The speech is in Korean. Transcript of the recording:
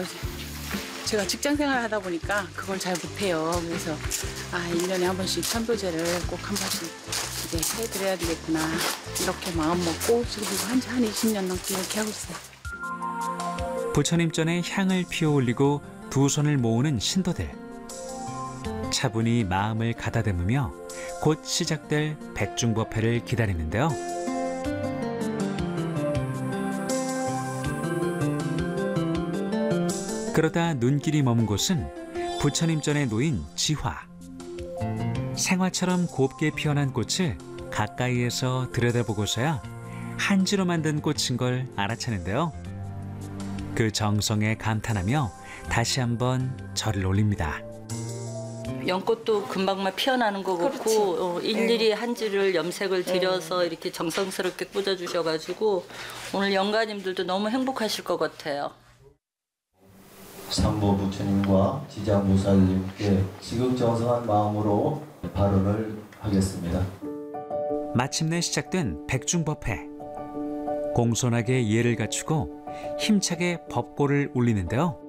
제가 직장 생활을 하다 보니까 그걸 잘 못해요. 그래서 1년에 한 번씩 천도제를 꼭 한 번씩 이제 해드려야 되겠구나. 이렇게 마음 먹고 지금 한 20년 넘게 이렇게 하고 있어요. 부처님 전에 향을 피워 올리고 두 손을 모으는 신도들. 차분히 마음을 가다듬으며 곧 시작될 백중법회를 기다리는데요. 그러다 눈길이 머문 곳은 부처님 전에 놓인 지화. 생화처럼 곱게 피어난 꽃을 가까이에서 들여다보고서야 한지로 만든 꽃인 걸 알아채는데요. 그 정성에 감탄하며 다시 한번 절을 올립니다. 연꽃도 금방만 피어나는 거 같고 일일이 한지를 염색을 들여서 이렇게 정성스럽게 꽂아주셔가지고 오늘 영가님들도 너무 행복하실 것 같아요. 삼보 부처님과 지장보살님께 지극정성한 마음으로 발언을 하겠습니다. 마침내 시작된 백중법회. 공손하게 예를 갖추고 힘차게 법고를 울리는데요.